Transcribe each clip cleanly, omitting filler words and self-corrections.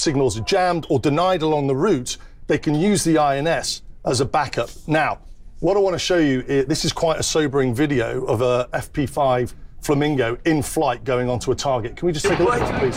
signals are jammed or denied along the route, they can use the INS as a backup. Now, what I want to show you, this is quite a sobering video of a FP5 Flamingo in flight going onto a target. Can we just take a look at it, please?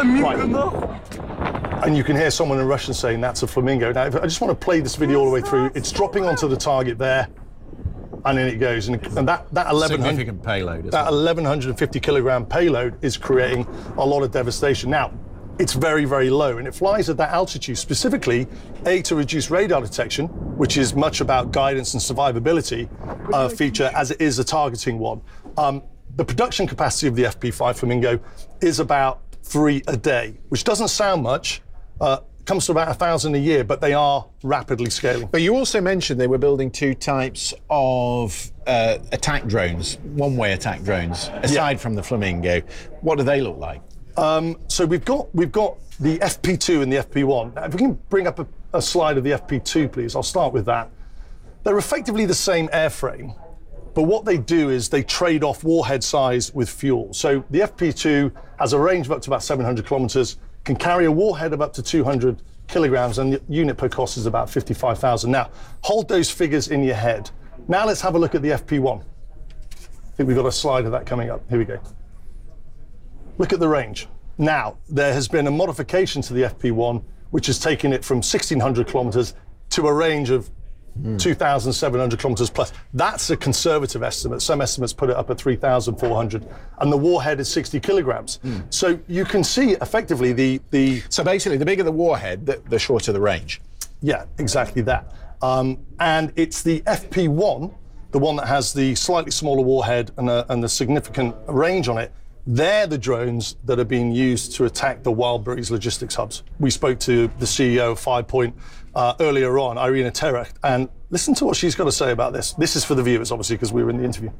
Right. And you can hear someone in Russian saying that's a Flamingo. Now, I just want to play this video all the way through. It's dropping onto the target there, and then it goes. And that significant payload. That 1,150 kilogram payload is creating a lot of devastation. Now, it's very, very low, and it flies at that altitude specifically, to reduce radar detection, which is much about guidance and survivability feature, as it is a targeting one. The production capacity of the FP5 Flamingo is about 3 a day, which doesn't sound much. Comes to about 1,000 a year, but they are rapidly scaling. But you also mentioned they were building 2 types of attack drones, one-way attack drones, aside from the Flamingo. What do they look like? So we've got the FP2 and the FP1. Now, if we can bring up a slide of the FP2, please. I'll start with that. They're effectively the same airframe, but what they do is they trade off warhead size with fuel. So the FP2 has a range of up to about 700 kilometers, can carry a warhead of up to 200 kilograms, and the unit per cost is about 55,000. Now, hold those figures in your head. Now let's have a look at the FP1. I think we've got a slide of that coming up. Here we go. Look at the range. Now, there has been a modification to the FP1, which has taken it from 1,600 kilometers to a range of 2,700 kilometers plus. That's a conservative estimate. Some estimates put it up at 3,400, and the warhead is 60 kilograms. So you can see effectively the. So basically, the bigger the warhead, the shorter the range. Yeah, exactly that. And it's the FP1, the one that has the slightly smaller warhead and the significant range on it. They're the drones that are being used to attack the Wildberries logistics hubs. We spoke to the CEO of 5 Point earlier on, Irina Terech, and listen to what she's got to say about this. This is for the viewers, obviously, because we were in the interview.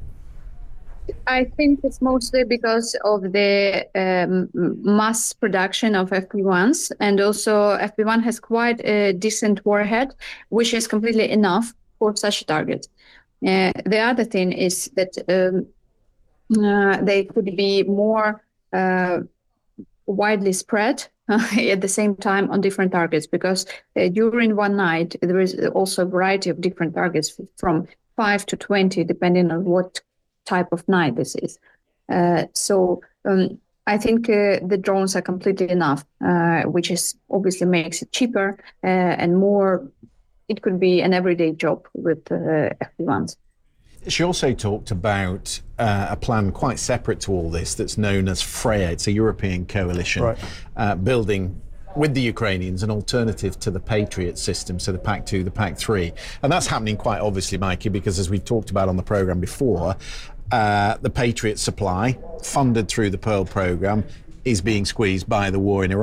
I think it's mostly because of the mass production of FP1s, and also FP1 has quite a decent warhead, which is completely enough for such a target. The other thing is that they could be more widely spread at the same time on different targets, because during one night there is also a variety of different targets from 5 to 20, depending on what type of night this is. So I think the drones are completely enough, which is obviously makes it cheaper and more. It could be an everyday job with FP1s. She also talked about a plan quite separate to all this that's known as Freya. It's a European coalition building with the Ukrainians an alternative to the Patriot system, so the PAC-2, the PAC-3. And that's happening quite obviously, Mikey, because as we've talked about on the programme before, the Patriot supply, funded through the Pearl programme, is being squeezed by the war in Iraq.